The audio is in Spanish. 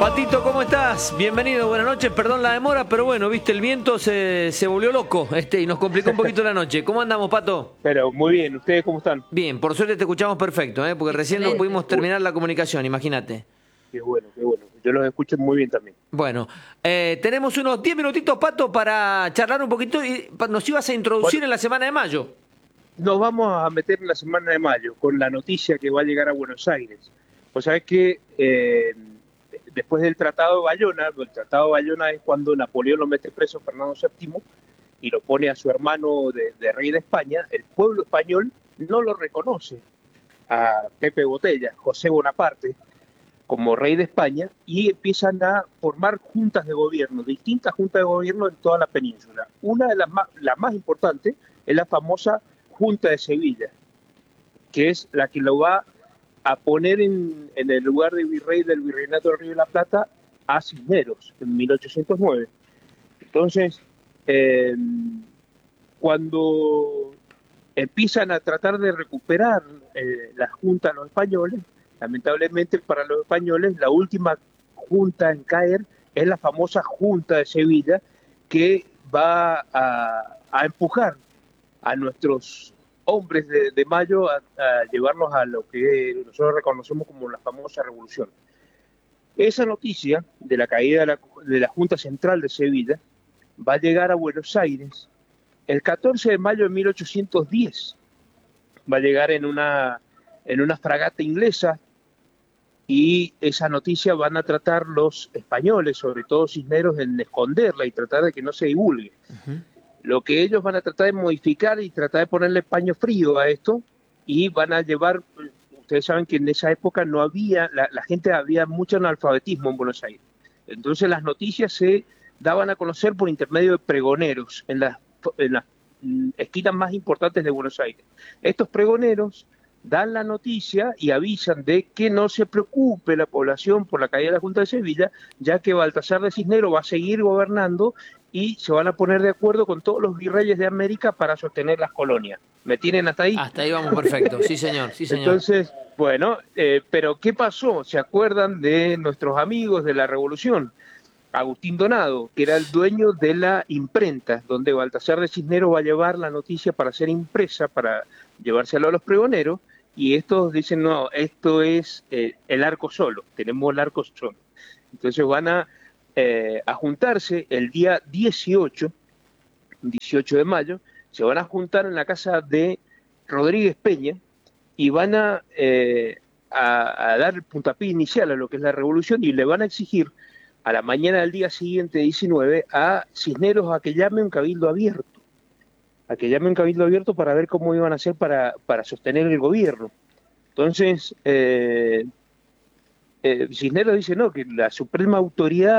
Patito, ¿cómo estás? Bienvenido, buenas noches. Perdón la demora, pero bueno, viste, el viento se volvió loco y nos complicó un poquito la noche. ¿Cómo andamos, Pato? Pero muy bien, ¿ustedes cómo están? Bien, por suerte te escuchamos perfecto, porque recién no pudimos terminar la comunicación, imagínate. Qué bueno, qué bueno. Yo los escucho muy bien también. Bueno, tenemos unos 10 minutitos, Pato, para charlar un poquito y nos ibas a introducir en la semana de mayo. Nos vamos a meter en la semana de mayo con la noticia que va a llegar a Buenos Aires. Pues sabés que después del Tratado de Bayona, el Tratado de Bayona es cuando Napoleón lo mete preso a Fernando VII y lo pone a su hermano de rey de España, el pueblo español no lo reconoce a Pepe Botella, José Bonaparte, como rey de España, y empiezan a formar juntas de gobierno, distintas juntas de gobierno en toda la península. Una de la más importante es la famosa Junta de Sevilla, que es la que lo va a poner en el lugar de virrey del Virreinato del Río de la Plata a Cisneros en 1809. Entonces, cuando empiezan a tratar de recuperar la Junta a los españoles, lamentablemente para los españoles la última junta en caer es la famosa Junta de Sevilla, que va a empujar a nuestros hombres de Mayo a llevarnos a lo que nosotros reconocemos como la famosa revolución. Esa noticia de la caída de la Junta Central de Sevilla va a llegar a Buenos Aires el 14 de mayo de 1810. Va a llegar en una fragata inglesa, y esa noticia van a tratar los españoles, sobre todo Cisneros, en esconderla y tratar de que no se divulgue. Uh-huh. Lo que ellos van a tratar de modificar y tratar de ponerle paño frío a esto, y van a llevar, ustedes saben que en esa época no había, la gente, había mucho analfabetismo en Buenos Aires. Entonces las noticias se daban a conocer por intermedio de pregoneros en las esquinas más importantes de Buenos Aires. Estos pregoneros dan la noticia y avisan de que no se preocupe la población por la caída de la Junta de Sevilla, ya que Baltasar de Cisneros va a seguir gobernando y se van a poner de acuerdo con todos los virreyes de América para sostener las colonias. ¿Me tienen hasta ahí? Hasta ahí vamos perfecto, sí señor, sí señor. Entonces, bueno, pero ¿qué pasó? ¿Se acuerdan de nuestros amigos de la Revolución? Agustín Donado, que era el dueño de la imprenta, donde Baltasar de Cisneros va a llevar la noticia para ser impresa, para llevárselo a los pregoneros, y estos dicen, no, esto es el arco solo, tenemos el arco solo. Entonces van a juntarse el día 18 de mayo, se van a juntar en la casa de Rodríguez Peña y van a dar el puntapié inicial a lo que es la revolución, y le van a exigir a la mañana del día siguiente, 19, a Cisneros a que llame un cabildo abierto. Para ver cómo iban a hacer para sostener el gobierno. Entonces, Cisneros dice, no, que la suprema autoridad